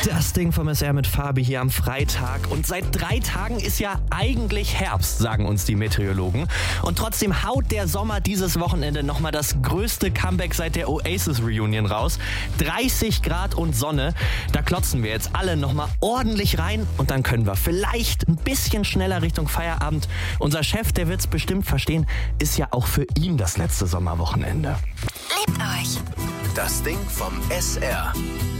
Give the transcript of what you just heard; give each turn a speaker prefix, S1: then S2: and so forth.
S1: Das Ding vom SR mit Fabi hier am Freitag. Und seit 3 Tagen ist ja eigentlich Herbst, sagen uns die Meteorologen. Und trotzdem haut der Sommer dieses Wochenende nochmal das größte Comeback seit der Oasis-Reunion raus. 30 Grad und Sonne. Da klotzen wir jetzt alle nochmal ordentlich rein. Und dann können wir vielleicht ein bisschen schneller Richtung Feierabend. Unser Chef, der wird's bestimmt verstehen, ist ja auch für ihn das letzte Sommerwochenende.
S2: Lebt euch!
S3: Das Ding vom SR.